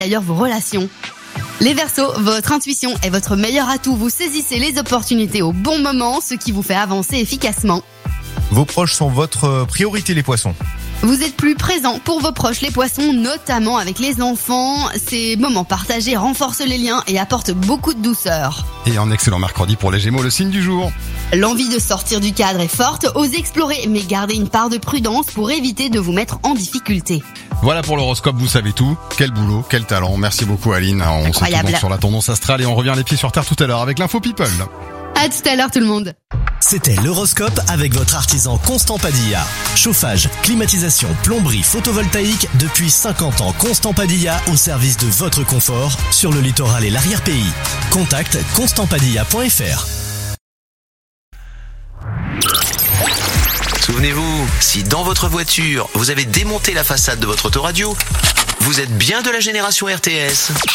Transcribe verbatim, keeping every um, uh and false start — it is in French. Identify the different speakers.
Speaker 1: d'ailleurs vos relations. Les Verseaux, votre intuition est votre meilleur atout. Vous saisissez les opportunités au bon moment, ce qui vous fait avancer efficacement.
Speaker 2: Vos proches sont votre priorité, les Poissons.
Speaker 1: Vous êtes plus présent pour vos proches, les Poissons, notamment avec les enfants. Ces moments partagés renforcent les liens et apportent beaucoup de douceur.
Speaker 3: Et un excellent mercredi pour les Gémeaux, le signe du jour.
Speaker 1: L'envie de sortir du cadre est forte, osez explorer, mais gardez une part de prudence pour éviter de vous mettre en difficulté.
Speaker 3: Voilà pour l'horoscope, vous savez tout. Quel boulot, quel talent. Merci beaucoup Aline. On
Speaker 1: Incroyable.
Speaker 3: se retrouve sur la tendance astrale et on revient les pieds sur terre tout à l'heure avec l'info People.
Speaker 1: À tout à l'heure tout le monde.
Speaker 4: C'était l'horoscope avec votre artisan Constant Padilla. Chauffage, climatisation, plomberie, photovoltaïque, depuis cinquante ans, Constant Padilla au service de votre confort sur le littoral et l'arrière-pays. Contact constant padilla point f r.
Speaker 5: Souvenez-vous, si dans votre voiture, vous avez démonté la façade de votre autoradio, vous êtes bien de la génération R T S.